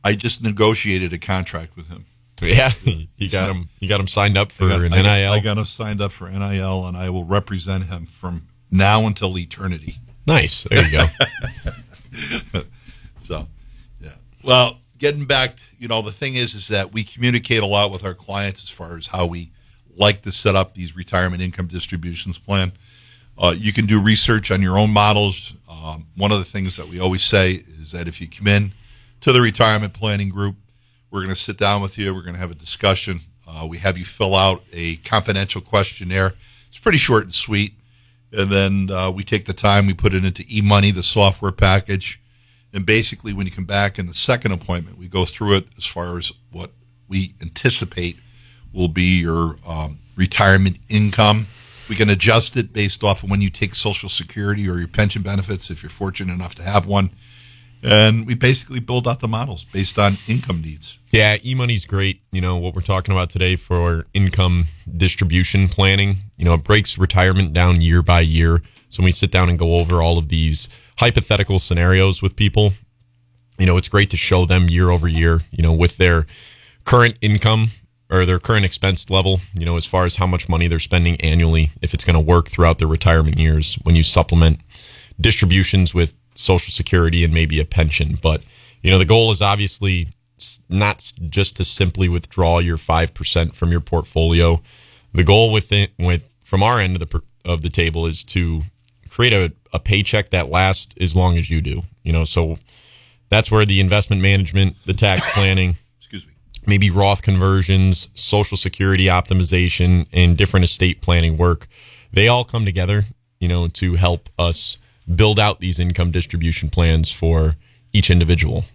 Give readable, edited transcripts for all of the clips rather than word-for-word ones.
I just negotiated a contract with him. Yeah, you got him signed up for an NIL. I got him signed up for NIL, and I will represent him from now until eternity. Nice. There you go. So, yeah. Well, getting back, the thing is that we communicate a lot with our clients as far as how we like to set up these retirement income distributions plan. You can do research on your own models. One of the things that we always say is that if you come in to the retirement planning group, we're going to sit down with you. We're going to have a discussion. We have you fill out a confidential questionnaire. It's pretty short and sweet. And then we take the time, we put it into eMoney, the software package. And basically, when you come back in the second appointment, we go through it as far as what we anticipate will be your retirement income. We can adjust it based off of when you take Social Security or your pension benefits, if you're fortunate enough to have one. And we basically build out the models based on income needs. Yeah, eMoney's great. What we're talking about today for income distribution planning, it breaks retirement down year by year. So when we sit down and go over all of these hypothetical scenarios with people, it's great to show them year over year, with their current income or their current expense level, as far as how much money they're spending annually, if it's going to work throughout their retirement years when you supplement distributions with Social Security and maybe a pension. But, the goal is obviously not just to simply withdraw your 5% from your portfolio. The goal from our end of the table is to create a paycheck that lasts as long as you do. So that's where the investment management, the tax planning, maybe Roth conversions, Social Security optimization, and different estate planning work, they all come together, to help us build out these income distribution plans for each individual.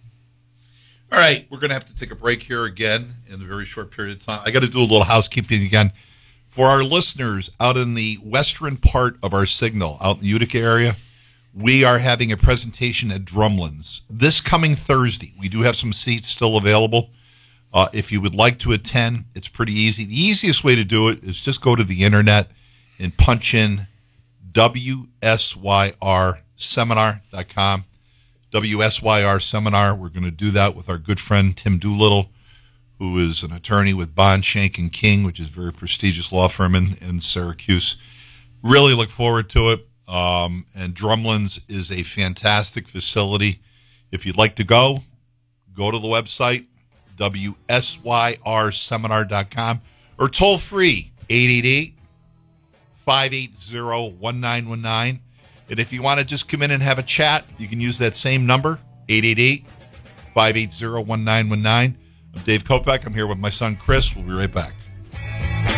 All right, we're going to have to take a break here again in a very short period of time. I got to do a little housekeeping again. For our listeners out in the western part of our signal, out in the Utica area, we are having a presentation at Drumlins this coming Thursday. We do have some seats still available. If you would like to attend, it's pretty easy. The easiest way to do it is just go to the internet and punch in WSYRseminar.com. WSYR Seminar. We're going to do that with our good friend Tim Doolittle, who is an attorney with Bond, Shank & King, which is a very prestigious law firm in Syracuse. Really look forward to it. And Drumlins is a fantastic facility. If you'd like to go to the website, WSYRseminar.com, or toll free, 888-580-1919. And if you want to just come in and have a chat, you can use that same number, 888-580-1919. I'm Dave Kopeck. I'm here with my son, Chris. We'll be right back.